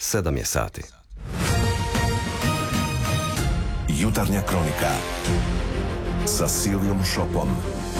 7 je sati. Jutarnja kronika sa Silvijom Šopom.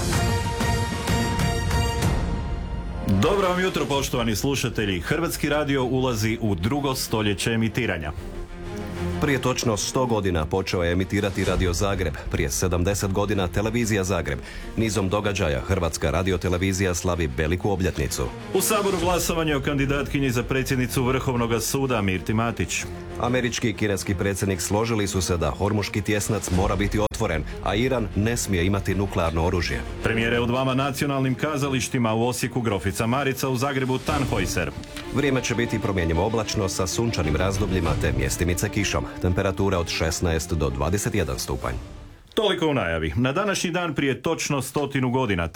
Dobro vam jutro, poštovani slušatelji. Hrvatski radio ulazi u drugo stoljeće emitiranja. Prije točno 100 godina počeo je emitirati Radio Zagreb, prije 70 godina Televizija Zagreb. Nizom događaja Hrvatska radiotelevizija slavi veliku obljetnicu. U Saboru glasovanje o kandidatkinji za predsjednicu Vrhovnog suda Mirti Matić. Američki i kineski predsjednik složili su se da Hormuški tjesnac mora biti otvoren, a Iran ne smije imati nuklearno oružje. Premijere u dvama nacionalnim kazalištima, u Osijeku Grofica Marica, u Zagrebu Tannhäuser. Vrijeme će biti promjenjivo oblačno sa sunčanim razdobljima te mjestimice kišom. Temperatura od 16 do 21 stupanj. Toliko u najavi. Na današnji dan prije točno 100 godina,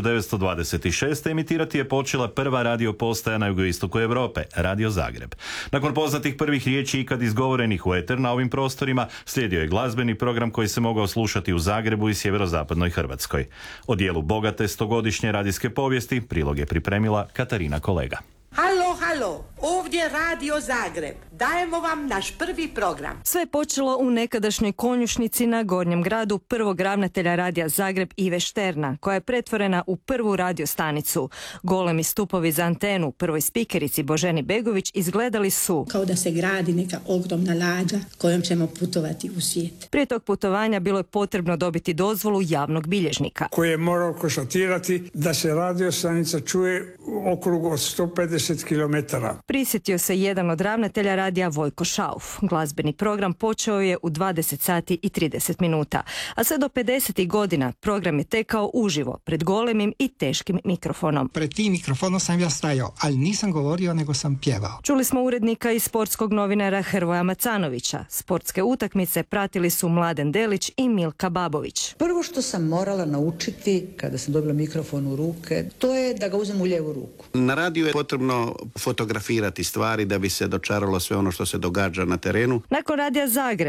1926. emitirati je počela prva radio postaja na jugoistoku Europe, Radio Zagreb. Nakon poznatih prvih riječi ikad izgovorenih u eter na ovim prostorima, slijedio je glazbeni program koji se mogao slušati u Zagrebu i sjeverozapadnoj Hrvatskoj. O dijelu bogate 100-godišnje radijske povijesti prilog je pripremila Katarina Kolega. Halo, ovdje Radio Zagreb. Dajemo vam naš prvi program. Sve je počelo u nekadašnjoj konjušnici na Gornjem gradu prvog ravnatelja Radija Zagreb Ive Šterna, koja je pretvorena u prvu radiostanicu. Golemi stupovi za antenu prvoj spikerici Boženi Begović izgledali su kao da se gradi neka ogromna lađa kojom ćemo putovati u svijet. Prije tog putovanja bilo je potrebno dobiti dozvolu javnog bilježnika, koji je morao konstatirati da se radiostanica čuje u okrugu od 150 km. Prisjetio se jedan od ravnatelja radija Vojko Šauf. Glazbeni program počeo je u 20 sati i 30 minuta, a sve do 50. godina program je tekao uživo, pred golemim i teškim mikrofonom. Pred tim mikrofonom sam ja stajao, ali nisam govorio, nego sam pjevao. Čuli smo urednika i sportskog novinara Hrvoja Macanovića. Sportske utakmice pratili su Mladen Delić i Milka Babović. Prvo što sam morala naučiti kada sam dobila mikrofon u ruke, to je da ga uzem u lijevu ruku. Na radiju je potrebno fotografirati stvari da bi se dočaralo sve ono što se događa na terenu. Nakon Radija Zagreb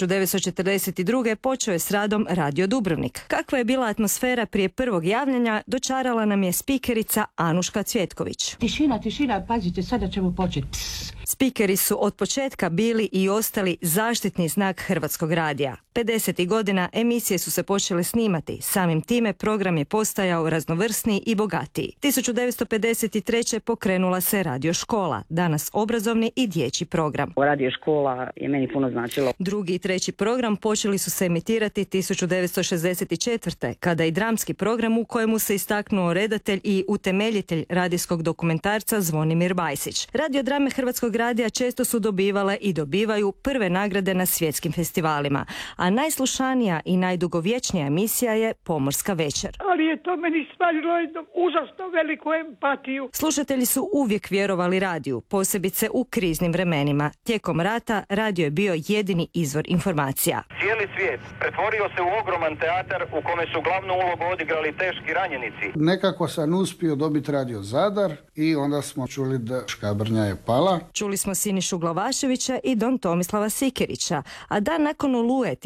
1942. počeo je s radom Radio Dubrovnik. Kakva je bila atmosfera prije prvog javljanja, dočarala nam je spikerica Anuška Cvjetković. Tišina, pazite, sada ćemo početi. Spikeri su od početka bili i ostali zaštitni znak Hrvatskog radija. 50. godina emisije su se počele snimati. Samim time program je postajao raznovrsniji i bogatiji. 1953. pokrenula se Radio škola, danas obrazovni i dječji program. Radio škola je meni puno značilo. Drugi i treći program počeli su se emitirati 1964. kada i dramski program u kojemu se istaknuo redatelj i utemeljitelj radijskog dokumentarca Zvonimir Bajsić. Radiodrame Hrvatskog radija često su dobivale i dobivaju prve nagrade na svjetskim festivalima, a najslušanija i najdugovječnija emisija je Pomorska večer. Ali je to meni stvarilo jednu užasno veliku empatiju. Slušatelji su uvijek vjerovali radiju, posebice u kriznim vremenima. Tijekom rata radio je bio jedini izvor informacija. Cijeli svijet pretvorio se u ogroman teatar u kome su glavnu ulogu odigrali teški ranjenici. Nekako sam uspio dobiti Radio Zadar i onda smo čuli da Škabrnja je pala. Čuli smo Sinišu Glavaševića i Don Tomislava Sikerića, a dan nakon Oluje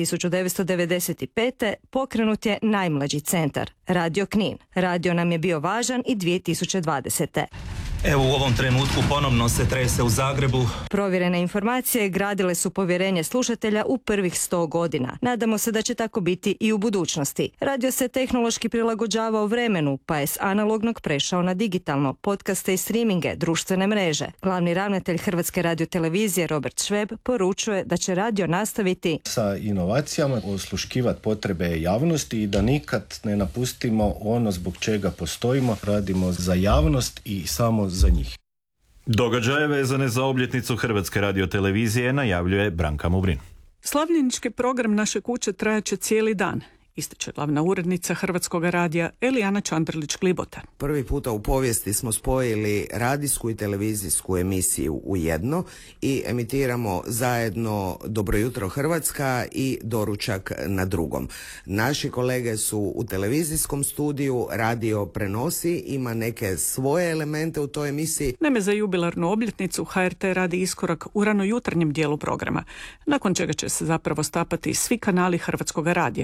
1995. pokrenut je najmlađi centar, Radio Knin. Radio nam je bio važan i 2020. Evo u ovom trenutku ponovno se trese u Zagrebu. Provjerene informacije gradile su povjerenje slušatelja u prvih 100 godina. Nadamo se da će tako biti i u budućnosti. Radio se tehnološki prilagođavao vremenu, pa je s analognog prešao na digitalno, podcaste i streaminge, društvene mreže. Glavni ravnatelj Hrvatske radiotelevizije Robert Šveb poručuje da će radio nastaviti sa inovacijama, osluškivati potrebe javnosti i da nikad ne napustimo ono zbog čega postojimo. Radimo za javnost i samo za njih. Događaje vezane za obljetnicu Hrvatske radiotelevizije najavljuje Branka Mubrin. Slavljenički program naše kuće trajaće cijeli dan, ističe glavna urednica Hrvatskog radija Elijana Čandrlić-Glibota. Prvi puta u povijesti smo spojili radijsku i televizijsku emisiju u jedno i emitiramo zajedno Dobro jutro Hrvatska i Doručak na drugom. Naši kolege su u televizijskom studiju, radio prenosi, ima neke svoje elemente u toj emisiji. Naime, za jubilarnu obljetnicu HRT radi iskorak u ranojutarnjem dijelu programa, nakon čega će se zapravo stapati svi kanali Hrvatskog radija.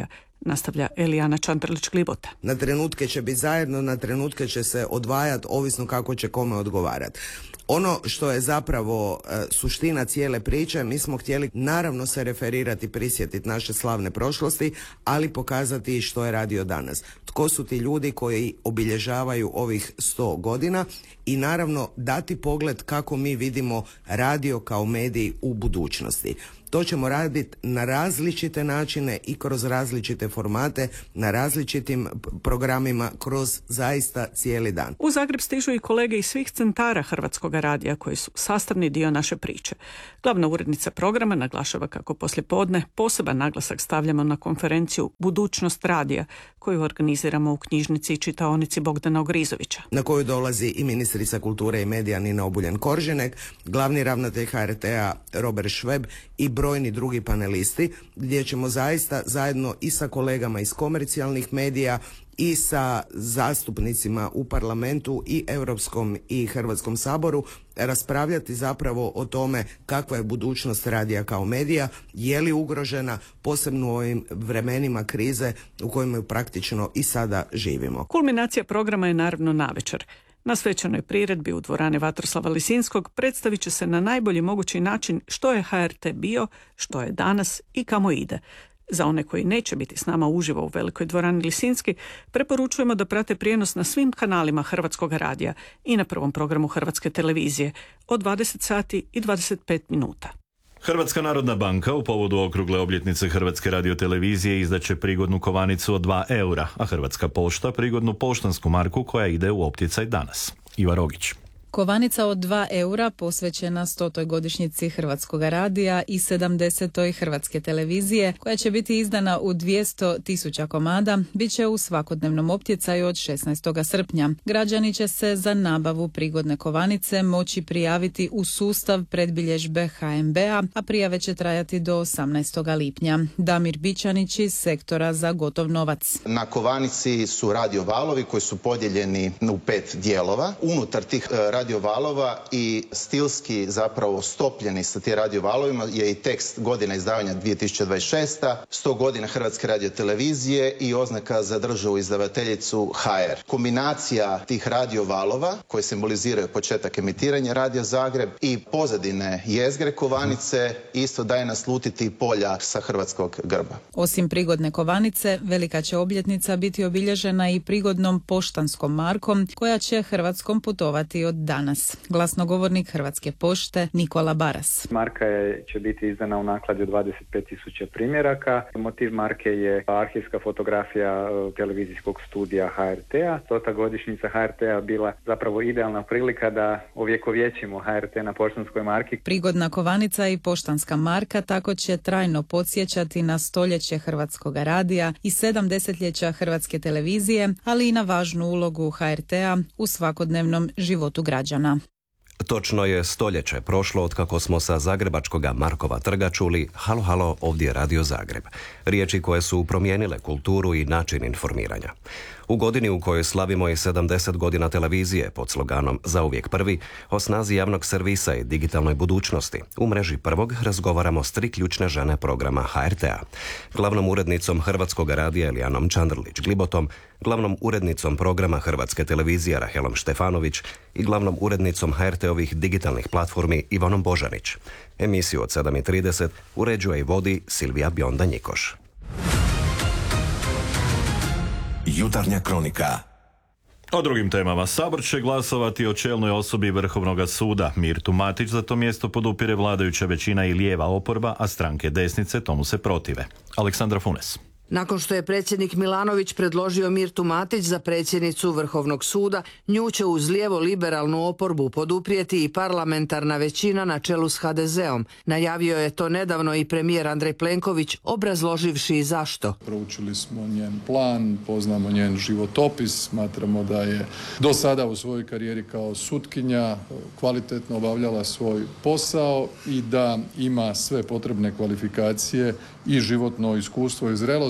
nastavlja Elijana Čandrlić-Glibota. Na trenutke će biti zajedno, na trenutke će se odvajati, ovisno kako će kome odgovarati. Ono što je zapravo suština cijele priče, mi smo htjeli naravno se referirati, prisjetiti naše slavne prošlosti, ali pokazati što je radio danas. Tko su ti ljudi koji obilježavaju ovih 100 godina i naravno dati pogled kako mi vidimo radio kao medij u budućnosti. To ćemo raditi na različite načine i kroz različite formate, na različitim programima kroz zaista cijeli dan. U Zagreb stižu i kolege iz svih centara Hrvatskog radija koji su sastavni dio naše priče. Glavna urednica programa naglašava kako poslijepodne poseban naglasak stavljamo na konferenciju Budućnost radija koju organiziramo u knjižnici i čitaonici Bogdana Ogrizovića. Na koju dolazi i ministrica kulture i medija Nina Obuljen-Koržinek, glavni ravnatelj HRT-a Robert Šveb i brojni drugi panelisti, gdje ćemo zaista zajedno i sa kolegama iz komercijalnih medija i sa zastupnicima u parlamentu i Europskom i Hrvatskom saboru raspravljati zapravo o tome kakva je budućnost radija kao medija, je li ugrožena, posebno u ovim vremenima krize u kojima praktično i sada živimo. Kulminacija programa je naravno navečer. Na svečanoj priredbi u dvorani Vatroslava Lisinskog predstavit će se na najbolji mogući način što je HRT bio, što je danas i kamo ide. Za one koji neće biti s nama uživo u velikoj dvorani Lisinski, preporučujemo da prate prijenos na svim kanalima Hrvatskog radija i na prvom programu Hrvatske televizije od 20 sati i 25 minuta. Hrvatska narodna banka u povodu okrugle obljetnice Hrvatske radiotelevizije izdaće prigodnu kovanicu od 2 eura, a Hrvatska pošta prigodnu poštansku marku koja ide u opticaj danas. Iva Rogić. Kovanica od 2 eura posvećena 100. godišnjici Hrvatskog radija i 70. Hrvatske televizije, koja će biti izdana u 200.000 komada, bit će u svakodnevnom optjecaju od 16. srpnja. Građani će se za nabavu prigodne kovanice moći prijaviti u sustav predbilježbe HNB-a, a prijave će trajati do 18. lipnja. Damir Bičanić iz sektora za gotov novac. Na kovanici su radiovalovi koji su podijeljeni u 5 dijelova. Unutar tih radiovalova i stilski zapravo stopljeni sa tim radiovalovima je i tekst godina izdavanja 2026. 100 godina Hrvatske radiotelevizije i oznaka za državu izdavateljicu HR. Kombinacija tih radiovalova koji simboliziraju početak emitiranja Radio Zagreb i pozadine jezgre kovanice isto daje naslutiti polja sa hrvatskog grba. Osim prigodne kovanice, velika će obljetnica biti obilježena i prigodnom poštanskom markom koja će Hrvatskom putovati od danas. Glasnogovornik Hrvatske pošte Nikola Baras. Marka će biti izdana u nakladi od 25.000 primjeraka. Motiv marke je arhivska fotografija televizijskog studija HRT-a. 100. godišnjica HRT-a bila zapravo idealna prilika da ovjekovječimo HRT na poštanskoj marki. Prigodna kovanica i poštanska marka tako će trajno podsjećati na stoljeće Hrvatskog radija i 7 desetljeća Hrvatske televizije, ali i na važnu ulogu HRT-a u svakodnevnom životu građana. Točno je stoljeće prošlo od kako smo sa zagrebačkoga Markova trga čuli halo, halo, ovdje je Radio Zagreb. Riječi koje su promijenile kulturu i način informiranja. U godini u kojoj slavimo i 70 godina televizije pod sloganom Zauvijek prvi, o snazi javnog servisa i digitalnoj budućnosti, u mreži prvog razgovaramo s 3 ključne žene programa HRT-a. Glavnom urednicom Hrvatskog radija Elijanom Čandrlić-Glibotom, glavnom urednicom programa Hrvatske televizije Rahelom Štefanović i glavnom urednicom HRT-ovih digitalnih platformi Ivanom Božanić. Emisiju od 7:30 uređuje i vodi Silvija Bjonda-Njikoš. Jutarnja kronika. O drugim temama. Sabor će glasovati o čelnoj osobi Vrhovnog suda. Mirtu Matić za to mjesto podupire vladajuća većina i lijeva oporba, a stranke desnice tomu se protive. Aleksandra Funes. Nakon što je predsjednik Milanović predložio Mirtu Matić za predsjednicu Vrhovnog suda, nju će uz lijevo-liberalnu oporbu poduprijeti i parlamentarna većina na čelu s HDZ-om. Najavio je to nedavno i premijer Andrej Plenković, obrazloživši zašto. Proučili smo njen plan, poznamo njen životopis, smatramo da je do sada u svojoj karijeri kao sutkinja kvalitetno obavljala svoj posao i da ima sve potrebne kvalifikacije i životno iskustvo i zrelost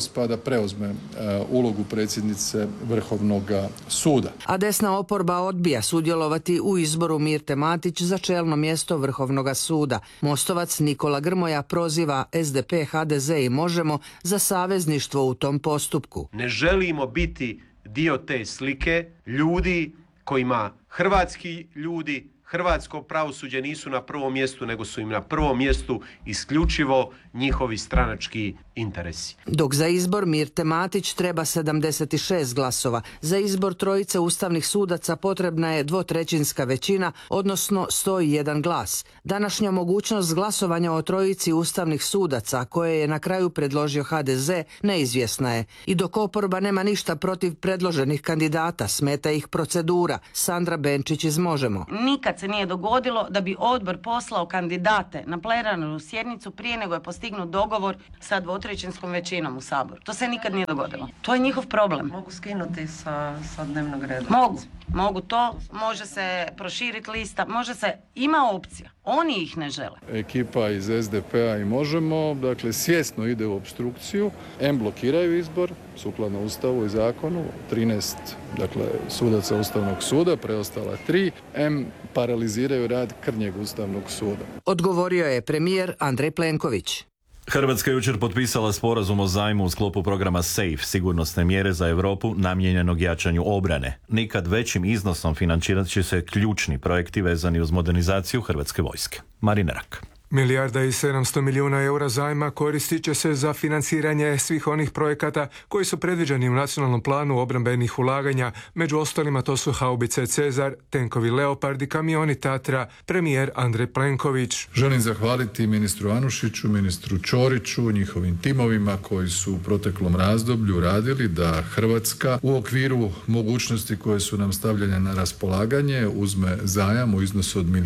dužnost pa da preuzme ulogu predsjednice Vrhovnog suda. A desna oporba odbija sudjelovati u izboru Mirte Matić za čelno mjesto Vrhovnog suda. Mostovac Nikola Grmoja proziva SDP, HDZ i Možemo za savezništvo u tom postupku. Ne želimo biti dio te slike ljudi kojima hrvatski ljudi, hrvatsko pravosuđe nisu na prvom mjestu, nego su im na prvom mjestu isključivo njihovi stranački interesi. Dok za izbor Mirte Matić treba 76 glasova, za izbor trojice ustavnih sudaca potrebna je 2/3 većina, odnosno 101 glas. Današnja mogućnost glasovanja o trojici ustavnih sudaca, koje je na kraju predložio HDZ, neizvjesna je. I dok oporba nema ništa protiv predloženih kandidata, smeta ih procedura. Sandra Benčić iz Možemo. Nikad se nije dogodilo da bi odbor poslao kandidate na plenarnu sjednicu prije nego je postignut dogovor sa 2/3 većinom u Saboru. To se nikad nije dogodilo. To je njihov problem. Mogu skinuti sa dnevnog reda. Mogu to, može se proširiti lista, može se, ima opcija. Oni ih ne žele. Ekipa iz SDP-a i Možemo, dakle, svjesno ide u opstrukciju, blokiraju izbor, sukladno Ustavu i zakonu, 13, dakle, sudaca Ustavnog suda, preostala 3, paraliziraju rad krnjeg Ustavnog suda. Odgovorio je premijer Andrej Plenković. Hrvatska je jučer potpisala sporazum o zajmu u sklopu programa SAFE, sigurnosne mjere za Europu namijenjenog jačanju obrane. Nikad većim iznosom financirat će se ključni projekti vezani uz modernizaciju Hrvatske vojske. Marina Rak. 1,7 milijarda eura zajma koristit će se za financiranje svih onih projekata koji su predviđeni u nacionalnom planu obrambenih ulaganja. Među ostalima to su haubice Cezar, tenkovi Leopard i kamioni Tatra, premijer Andrej Plenković. Želim zahvaliti ministru Anušiću, ministru Ćoriću, njihovim timovima koji su u proteklom razdoblju radili da Hrvatska u okviru mogućnosti koje su nam stavljene na raspolaganje uzme zajam u iznosu od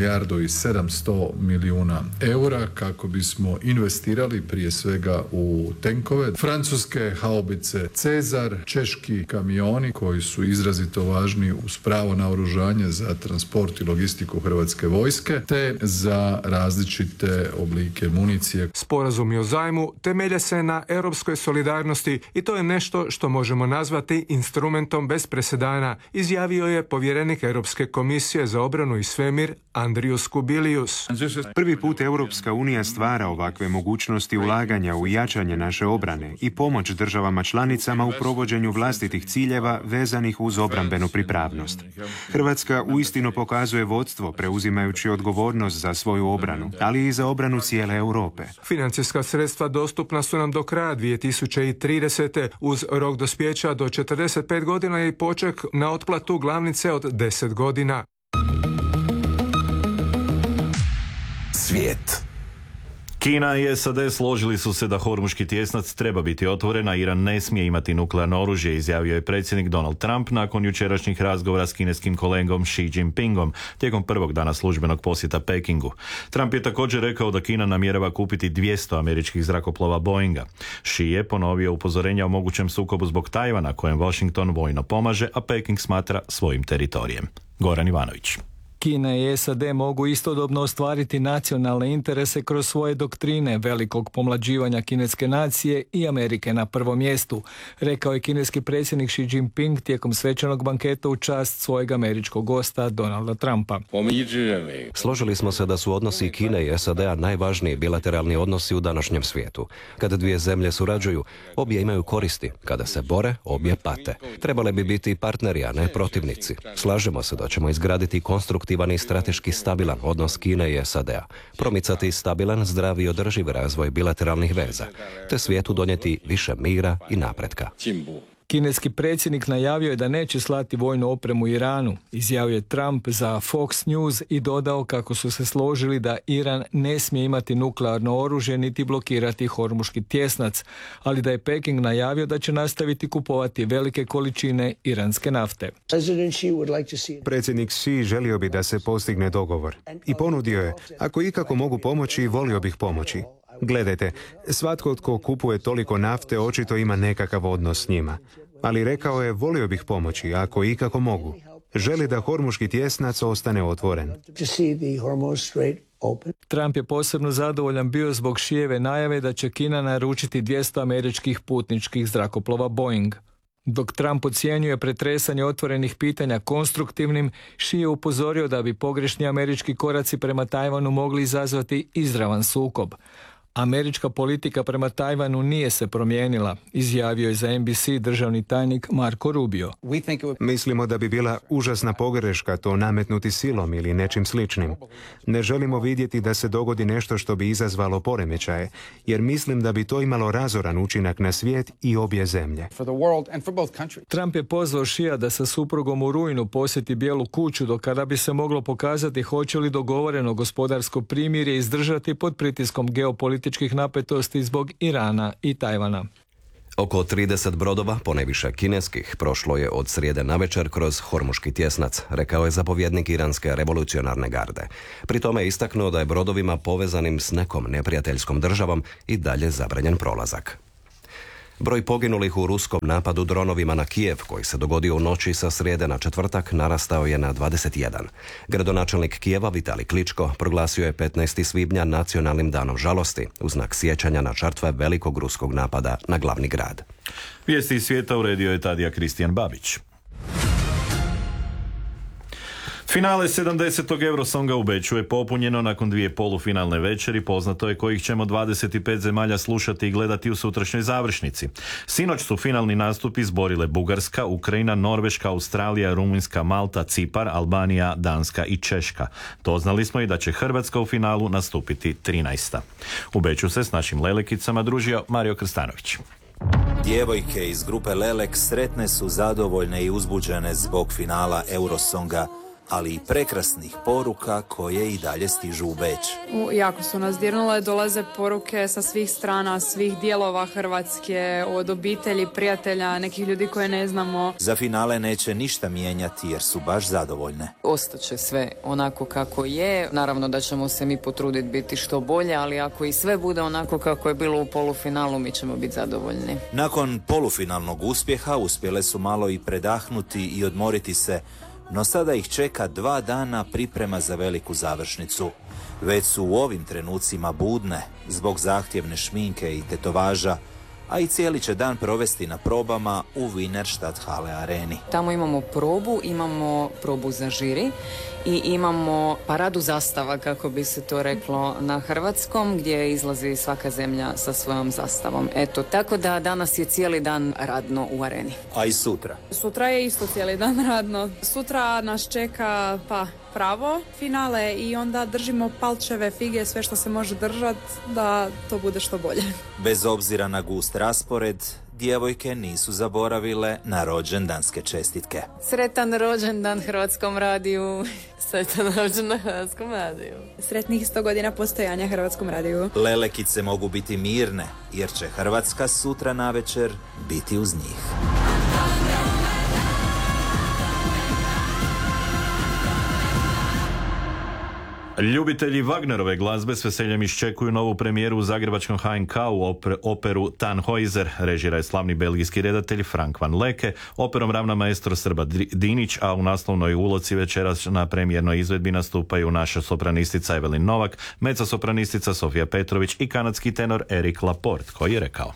1,7 milijarda eura kako bismo investirali prije svega u tenkove, francuske haubice Cezar, češki kamioni koji su izrazito važni uz pravo naoružanje za transport i logistiku Hrvatske vojske, te za različite oblike municije. Sporazumi o zajmu temelje se na europskoj solidarnosti i to je nešto što možemo nazvati instrumentom bez presedana, izjavio je povjerenik Europske komisije za obranu i svemir Andrius Kubilius. Prvi put Europska unija stvara ovakve mogućnosti ulaganja u jačanje naše obrane i pomoć državama članicama u provođenju vlastitih ciljeva vezanih uz obrambenu pripravnost. Hrvatska uistinu pokazuje vodstvo preuzimajući odgovornost za svoju obranu, ali i za obranu cijele Europe. Financijska sredstva dostupna su nam do kraja 2030. uz rok dospijeća do 45 godina i poček na otplatu glavnice od 10 godina. Svijet. Kina i SAD složili su se da Hormuški tjesnac treba biti otvoren, a Iran ne smije imati nuklearno oružje, izjavio je predsjednik Donald Trump nakon jučerašnjih razgovora s kineskim kolegom Xi Jinpingom tijekom prvog dana službenog posjeta Pekingu. Trump je također rekao da Kina namjerava kupiti 200 američkih zrakoplova Boeinga. Xi je ponovio upozorenja o mogućem sukobu zbog Tajvana kojem Washington vojno pomaže, a Peking smatra svojim teritorijem. Goran Ivanović. Kina i SAD mogu istodobno ostvariti nacionalne interese kroz svoje doktrine velikog pomlađivanja kineske nacije i Amerike na prvom mjestu, rekao je kineski predsjednik Xi Jinping tijekom svečanog banketa u čast svojeg američkog gosta Donalda Trumpa. Složili smo se da su odnosi Kine i SAD-a najvažniji bilateralni odnosi u današnjem svijetu. Kada dvije zemlje surađuju, obje imaju koristi. Kada se bore, obje pate. Trebale bi biti partneri, a ne protivnici. Slažemo se da ćemo izgraditi konstruktivan i strateški stabilan odnos Kine i SAD-a, promicati stabilan, zdrav i održiv razvoj bilateralnih veza, te svijetu donijeti više mira i napretka. Kineski predsjednik najavio je da neće slati vojnu opremu Iranu, izjavio je Trump za Fox News i dodao kako su se složili da Iran ne smije imati nuklearno oružje niti blokirati Hormuški tjesnac, ali da je Peking najavio da će nastaviti kupovati velike količine iranske nafte. Predsjednik Xi želio bi da se postigne dogovor i ponudio je, ako ikako mogu pomoći, volio bih pomoći. Gledajte, svatko tko kupuje toliko nafte očito ima nekakav odnos s njima. Ali rekao je, volio bih pomoći, ako ikako mogu. Želi da Hormuški tjesnac ostane otvoren. Trump je posebno zadovoljan bio zbog Šijeve najave da će Kina naručiti 200 američkih putničkih zrakoplova Boeing. Dok Trump ocjenjuje pretresanje otvorenih pitanja konstruktivnim, Šije upozorio da bi pogrešni američki koraci prema Tajvanu mogli izazvati izravan sukob. Američka politika prema Tajvanu nije se promijenila, izjavio je za NBC državni tajnik Marco Rubio. Mislimo da bi bila užasna pogreška to nametnuti silom ili nečim sličnim. Ne želimo vidjeti da se dogodi nešto što bi izazvalo poremećaje, jer mislim da bi to imalo razoran učinak na svijet i obje zemlje. Trump je pozvao Šija da sa suprugom u rujnu posjeti Bijelu kuću, do kada bi se moglo pokazati hoće li dogovoreno gospodarsko primirje izdržati pod pritiskom geopolitičkih napetosti zbog Irana i Tajvana. Oko 30 brodova, ponajviše kineskih, prošlo je od srijede navečer kroz Hormuški tjesnac, rekao je zapovjednik Iranske revolucionarne garde. Pri tome je istaknuo da je brodovima povezanim s nekom neprijateljskom državom i dalje zabranjen prolazak. Broj poginulih u ruskom napadu dronovima na Kijev, koji se dogodio u noći sa srijede na četvrtak, narastao je na 21. Gradonačelnik Kijeva Vitali Kličko proglasio je 15. svibnja nacionalnim danom žalosti, u znak sjećanja na žrtve velikog ruskog napada na glavni grad. Vijesti iz svijeta uredio je Tadija Kristijan Babić. Finale 70. Eurosonga u Beču je popunjeno nakon 2 polufinalne večeri, poznato je kojih ćemo 25 zemalja slušati i gledati u sutrašnjoj završnici. Sinoć su finalni nastupi izborile Bugarska, Ukrajina, Norveška, Australija, Rumunjska, Malta, Cipar, Albanija, Danska i Češka. Doznali smo i da će Hrvatska u finalu nastupiti 13. U Beču se s našim lelekicama družio Mario Krstanović. Djevojke iz grupe Lelek sretne su, zadovoljne i uzbuđene zbog finala Eurosonga, ali i prekrasnih poruka koje i dalje stižu u Beč. Jako su nas dirnule, dolaze poruke sa svih strana, svih dijelova Hrvatske, od obitelji, prijatelja, nekih ljudi koje ne znamo. Za finale neće ništa mijenjati jer su baš zadovoljne. Ostaće sve onako kako je. Naravno da ćemo se mi potruditi biti što bolje, ali ako i sve bude onako kako je bilo u polufinalu, mi ćemo biti zadovoljni. Nakon polufinalnog uspjeha uspjele su malo i predahnuti i odmoriti se, no sada ih čeka 2 dana priprema za veliku završnicu. Već su u ovim trenucima budne zbog zahtjevne šminke i tetovaža, a i cijeli će dan provesti na probama u Wienerstadthalle areni. Tamo imamo probu za žiri i imamo paradu zastava, kako bi se to reklo na hrvatskom, gdje izlazi svaka zemlja sa svojom zastavom. Eto, tako da danas je cijeli dan radno u areni. A i sutra? Sutra je isto cijeli dan radno. Sutra nas čeka pravo finale i onda držimo palčeve, fige, sve što se može držati da to bude što bolje. Bez obzira na gust raspored, djevojke nisu zaboravile na rođendanske čestitke. Sretan rođendan Hrvatskom radiju. Sretan rođendan Hrvatskom radiju. Sretnih 100 godina postojanja Hrvatskom radiju. Lelekice mogu biti mirne, jer će Hrvatska sutra navečer biti uz njih. Ljubitelji Wagnerove glazbe s veseljem iščekuju novu premijeru u zagrebačkom HNK u operu Tannhäuser. Režira je slavni belgijski redatelj Frank van Leke, operom ravna maestro Srba Dinić, a u naslovnoj ulozi večeras na premijernoj izvedbi nastupaju naša sopranistica Evelyn Novak, mezzosopranistica Sofija Petrović i kanadski tenor Eric Laporte, koji je rekao: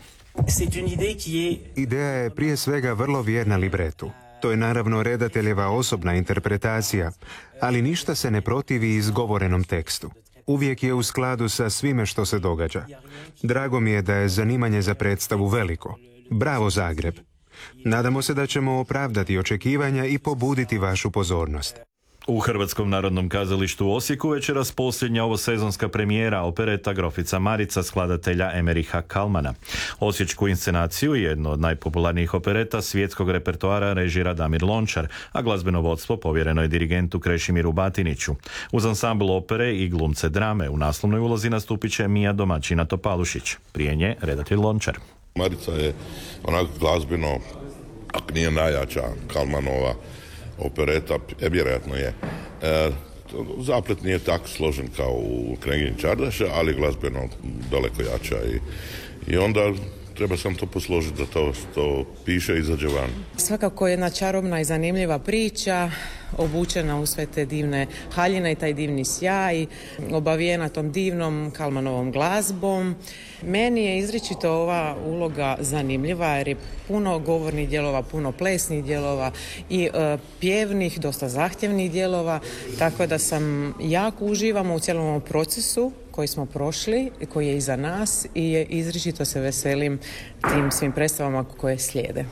Ideja je prije svega vrlo vjerna libretu. To je naravno redateljeva osobna interpretacija, ali ništa se ne protivi izgovorenom tekstu. Uvijek je u skladu sa svime što se događa. Drago mi je da je zanimanje za predstavu veliko. Bravo Zagreb! Nadamo se da ćemo opravdati očekivanja i pobuditi vašu pozornost. U Hrvatskom narodnom kazalištu u Osijeku večeras posljednja ovosezonska premijera opereta Grofica Marica skladatelja Emeriha Kalmana. Osječku inscenaciju, jednu od najpopularnijih opereta svjetskog repertoara, režira Damir Lončar, a glazbeno vodstvo povjereno je dirigentu Krešimiru Batiniću. Uz ansambl opere i glumce drame u naslovnoj ulozi nastupit će Mija Domaćina Topalušić. Prije nje redatelj Lončar. Marica je onako glazbeno, ako nije najjača Kalmanova opereta, vjerojatno je. Zaplet nije tako složen kao u Knjeginji Čardaša, ali glazbeno daleko jača i onda treba sam to posložiti da to piše i izađe van. Svakako jedna čarobna i zanimljiva priča obučena u sve te divne haljine i taj divni sjaj, obavijena tom divnom Kalmanovom glazbom. Meni je izričito ova uloga zanimljiva jer je puno govornih dijelova, puno plesnih dijelova i pjevnih, dosta zahtjevnih dijelova, tako da sam jako uživamo u cijelom ovom procesu koji smo prošli, koji je iza nas i izričito se veselim tim svim predstavama koje slijede.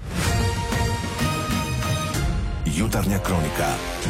Jutarnja kronika.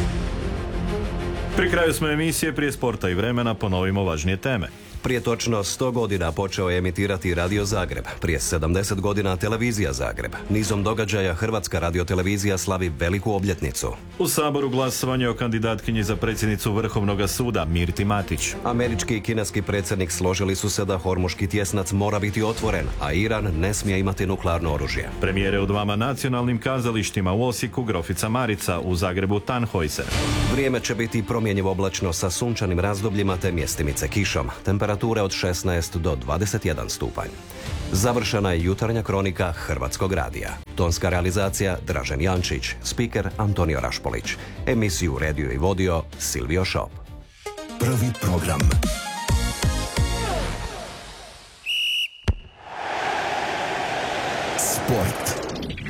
Pri kraju smo emisije, prije sporta i vremena ponovimo važnije teme. Prije točno 100 godina počeo je emitirati Radio Zagreb, prije 70 godina Televizija Zagreb. Nizom događaja Hrvatska radiotelevizija slavi veliku obljetnicu. U Saboru glasovanje o kandidatkinji za predsjednicu Vrhovnog suda Mirti Matić. Američki i kineski predsjednik složili su se da Hormuški tjesnac mora biti otvoren, a Iran ne smije imati nuklearno oružje. Premijere u dvama nacionalnim kazalištima u Osijeku Grofica Marica, u Zagrebu Tannhäuser. Vrijeme će biti promjenjivo oblačno sa sunčanim razdobljima te mjestimice kišom. Temperature od 16 do 21 stupanj. Završena je jutarnja kronika Hrvatskog radija. Tonska realizacija Dražen Jančić, spiker Antonio Rašpolić. Emisiju redio i vodio Silvio Šop. Prvi program. Sport.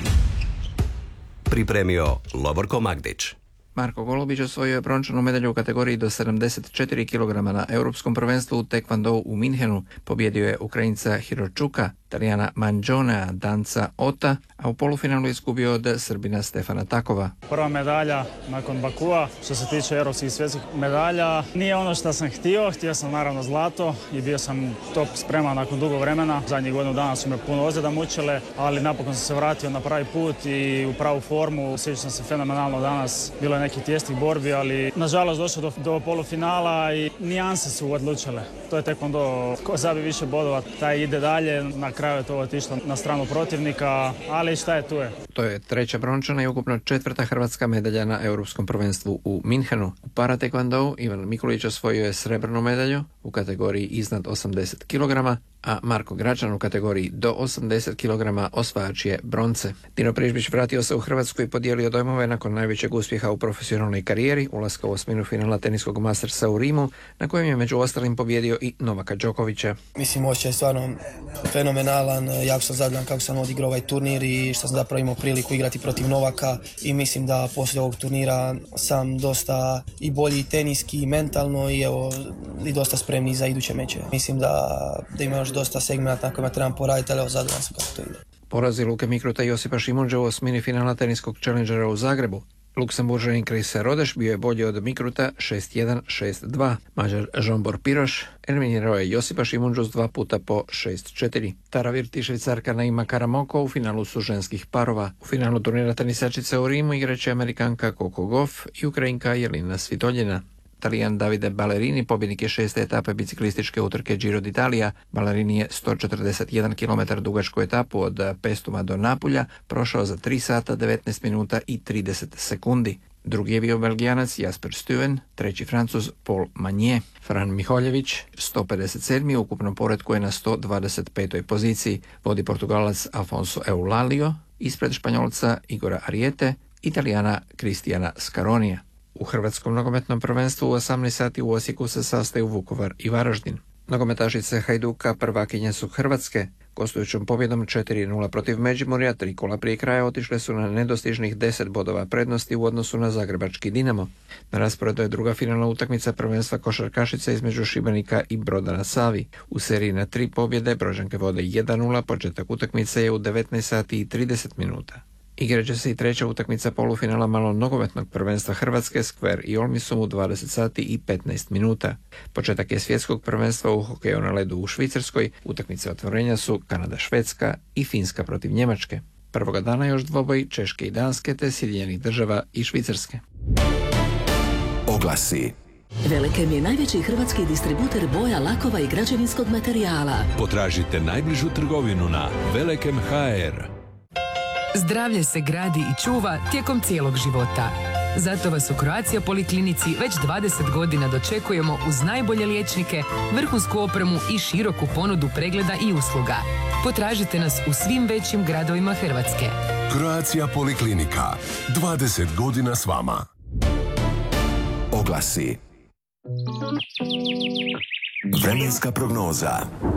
Pripremio Lovorko Magdić. Marko Golubić osvojio je brončanu medalju u kategoriji do 74 kg na Europskom prvenstvu u Taekwondo u Minhenu. Pobjedio je Ukrajinca Hiročuka, Talijana Manđonea, Danca Ota, a u polufinalu izgubio od Srbina Stefana Takova. Prva medalja nakon Bakua, što se tiče europskih i svjetskih medalja, nije ono što sam htio sam naravno zlato i bio sam top spreman nakon dugo vremena. Zadnjih godinu dana su me puno ozljeda mučile, ali napokon sam se vratio na pravi put i u pravu formu. Osjećam sam se fenomenalno danas, bilo je nekih tijesnih borbi, ali nažalost došlo do polufinala i nijanse su odlučile. To je Taekwondo, ko zabije više bodova, taj ide dalje, na kraju je to otišlo na stranu protivnika, ali šta je tu je. To je treća brončana i ukupno četvrta hrvatska medalja na Europskom prvenstvu u Minhenu. U para taekwondou Ivan Mikulić osvojio je srebrnu medalju u kategoriji iznad 80 kg, a Marko Gračan u kategoriji do 80 kg osvajač je bronce. Dino Prižbić vratio se u Hrvatsku i podijelio dojmove nakon najvećeg uspjeha u profesionalnoj karijeri, ulaska u osminu finala teniskog Mastersa u Rimu, na kojem je među ostalim pobjedio i Novaka Đokovića. Mislim, osjećaj je stvarno fenomenalan, jako sam zadovoljan kako sam odigrao ovaj turnir i što sam zapravo imao priliku igrati protiv Novaka i mislim da poslije ovog turnira sam dosta i bolji teniski i mentalno i dosta spremni za iduće meče. Mislim da ima još dosta segmenta na kojima trebam poraditi, ali zadovoljan sam kako to ide. Porazi Luke Mikruta i Josipa Šimunđa u osmini finala teniskog Challengera u Zagrebu. Luksemburžanin Chris Rodeš bio je bolji od Mikruta 6-1, 6-2. Mađar Žombor Piroš eliminirao je Josipa Šimunđu s 2 puta po 6-4. Tara Virti i Švicarka Naima Karamoko u finalu su ženskih parova. U finalu turnira tenisačice u Rimu igraće Amerikanka Coco Gauff i Ukrajinka Jelena Svitoljina. Talijan Davide Ballerini pobjednik je 6. etape biciklističke utrke Giro d'Italia. Ballerini je 141 km dugačku etapu od Pestuma do Napulja prošao za 3 sata, 19 minuta i 30 sekundi. Drugi je bio Belgijanac Jasper Stuyven, treći Francuz Paul Magnier. Fran Miholjević, 157. ukupnom poretku je na 125. poziciji. Vodi Portugalac Afonso Eulalio, ispred Španjolca Igora Ariete, Italijana Kristijana Scaronija. U Hrvatskom nogometnom prvenstvu u 18 sati u Osijeku se sastaju Vukovar i Varaždin. Nogometašice Hajduka prvakinje su Hrvatske. Gostujućom pobjedom 4-0 protiv Međimurja, 3 kola prije kraja otišle su na nedostižnih 10 bodova prednosti u odnosu na zagrebački Dinamo. Na rasporedu je druga finalna utakmica prvenstva košarkašice između Šibenika i Broda na Savi. U seriji na 3 pobjede Brođanke vode 1-0, početak utakmice je u 19 sati i 30 minuta. Igraće se i treća utakmica polufinala malog nogometnog prvenstva Hrvatske, Skver i Olmisum u 20 sati i 15 minuta. Početak je svjetskog prvenstva u hokeju na ledu u Švicarskoj. Utakmice otvorenja su Kanada-Švedska i Finska protiv Njemačke. Prvoga dana još dvoboj Češke i Danske te Sjedinjenih Država i Švicarske. Oglasi. Velekem je najveći hrvatski distributer boja, lakova i građevinskog materijala. Potražite najbližu trgovinu na Velekem.hr. Zdravlje se gradi i čuva tijekom cijelog života. Zato vas u Croatia Poliklinici već 20 godina dočekujemo uz najbolje liječnike, vrhunsku opremu i široku ponudu pregleda i usluga. Potražite nas u svim većim gradovima Hrvatske. Croatia Poliklinika. 20 godina s vama. Oglasi. Vremenska prognoza.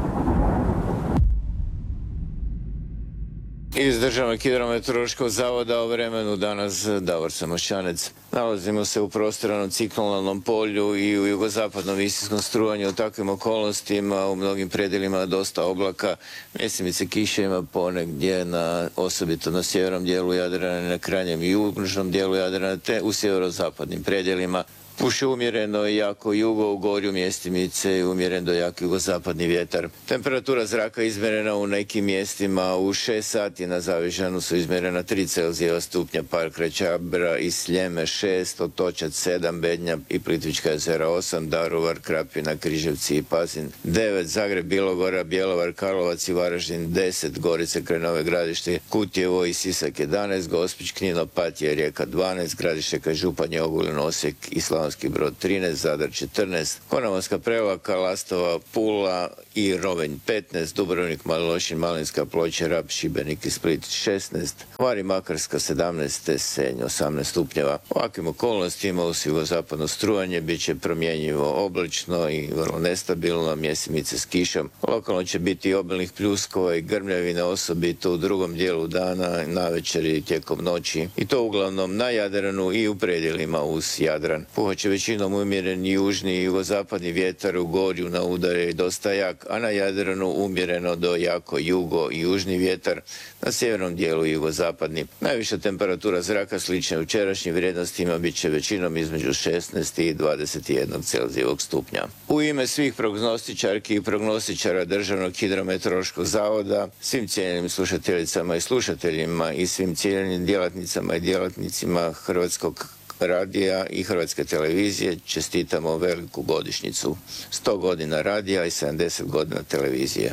Iz Državnog hidrometeorološkog zavoda o vremenu danas Davor Samošćanec. Nalazimo se u prostoranom ciklonalnom polju i u jugozapadnom visinskom strujanju. U takvim okolnostima u mnogim predjelima dosta oblaka. Mjesimice kiše ima ponegdje, osobito na sjevernom dijelu Jadrana, na krajnjem i južnom dijelu Jadrana, te u sjeverozapadnim predjelima. Puše umjereno i jako jugo, u gorju mjestimice i umjeren do jak jugozapadni vjetar. Temperatura zraka izmjerena u nekim mjestima u 6 sati, na Zavižanu su izmjerena 3 Celzijeva stupnja, Park Čabra i Sljeme 6, Otočac 7, Bednja i Plitvička jezera 8, Daruvar, Krapina, Križevci i Pazin 9, Zagreb, Bilogora, Bjelovar, Karlovac i Varaždin 10, Gorice kraj Nove Gradište, Kutjevo i Sisak 11, Gospić, Knin, Opatija i Rijeka 12, Gradište kraj Županje, Ogulin, Osijek i Slavonski Brod 13, Zadar 14, Konavolska Prevlaka, Lastova, Pula i Rovinj 15, Dubrovnik, Mali Lošinj, Malinska, Ploče, Rab, Šibenik i Split 16, Hvar i Makarska 17, Senj 18 stupnjeva. U ovakvim okolnostima uz jugozapadno strujanje bit će promjenjivo oblačno i vrlo nestabilno, mjesimice s kišom. Lokalno će biti obilnih pljuskova i grmljavine, osobito u drugom dijelu dana, navečer i tijekom noći. I to uglavnom na Jadranu i u predjelima uz Jadran. Puhat će većinom umjeren južni i jugozapadni vjetar, u gorju na udare dosta jak, a na Jadranu umjereno do jako jugo i južni vjetar, na sjevernom dijelu jugozapadni. Najviša temperatura zraka slična jučerašnjim vrijednostima bit će većinom između 16 i 21 Celzijevog stupnja. U ime svih prognostičarki i prognostičara Državnog hidrometeorološkog zavoda, svim cijenjenim slušateljicama i slušateljima i svim cijenjenim djelatnicama i djelatnicima Hrvatskog radija i Hrvatske televizije čestitamo veliku godišnjicu. 100 godina radija i 70 godina televizije.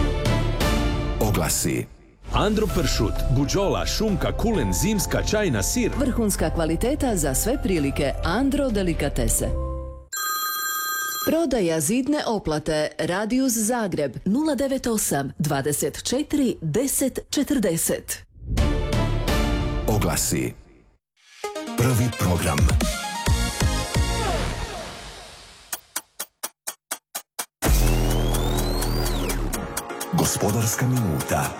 Oglasi. Andro pršut, buđola, šunka, kulen, zimska, čajna, sir. Vrhunska kvaliteta za sve prilike. Andro delikatese. Prodaja zidne oplate. Radius Zagreb 098 24 10 40. Oglasi. Prvi program. Gospodarska minuta.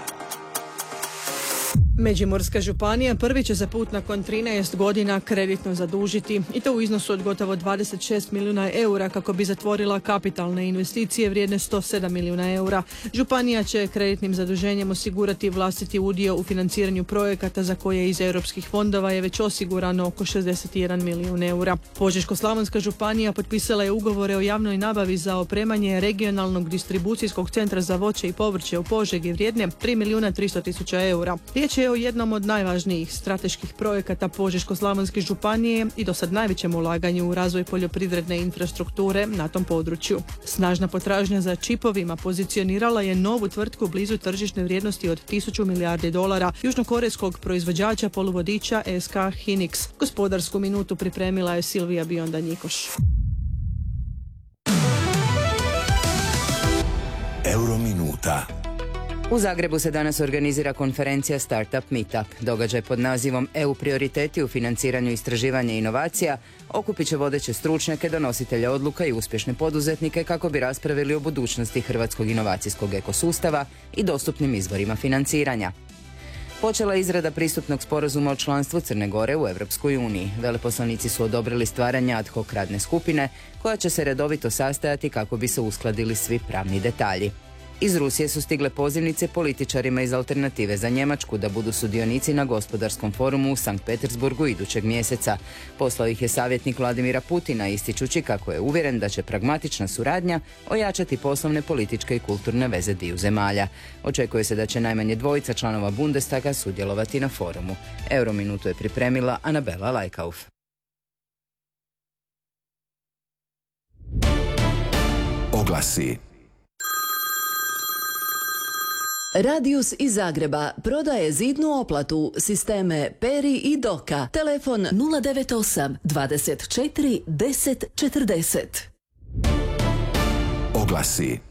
Međimurska županija prvi će za put nakon 13 godina kreditno zadužiti, i to u iznosu od gotovo 26 milijuna eura kako bi zatvorila kapitalne investicije vrijedne 107 milijuna eura. Županija će kreditnim zaduženjem osigurati vlastiti udio u financiranju projekata za koje iz europskih fondova je već osigurano oko 61 milijun eura. Požeško-slavonska županija potpisala je ugovore o javnoj nabavi za opremanje regionalnog distribucijskog centra za voće i povrće u Požegi vrijedne 3 milijuna 300 tisuća eura. Riječ je o jednom od najvažnijih strateških projekata Požeško-slavonske županije i do sad najvećem ulaganju u razvoj poljoprivredne infrastrukture na tom području. Snažna potražnja za čipovima pozicionirala je novu tvrtku blizu tržišne vrijednosti od 1000 milijardi dolara južnokorejskog proizvođača poluvodiča SK Hynix. Gospodarsku minutu pripremila je Silvija Bionda-Njikoš. Eurominuta. U Zagrebu se danas organizira konferencija Startup Meetup. Događaj pod nazivom EU prioriteti u financiranju istraživanja i inovacija okupit će vodeće stručnjake, donositelje odluka i uspješne poduzetnike kako bi raspravili o budućnosti hrvatskog inovacijskog ekosustava i dostupnim izvorima financiranja. Počela je izrada pristupnog sporazuma o članstvu Crne Gore u Europskoj uniji. Veleposlanici su odobrili stvaranje ad hoc radne skupine koja će se redovito sastajati kako bi se uskladili svi pravni detalji. Iz Rusije su stigle pozivnice političarima iz Alternative za Njemačku da budu sudionici na gospodarskom forumu u Sankt Petersburgu idućeg mjeseca. Poslao ih je savjetnik Vladimira Putina, ističući kako je uvjeren da će pragmatična suradnja ojačati poslovne, političke i kulturne veze dviju zemalja. Očekuje se da će najmanje 2 članova Bundestaga sudjelovati na forumu. Eurominutu je pripremila Anabela Lajkauf. Oglasi. Radius iz Zagreba prodaje zidnu oplatu, sisteme Peri i Doka. Telefon 098 24 10 40. Oglasi.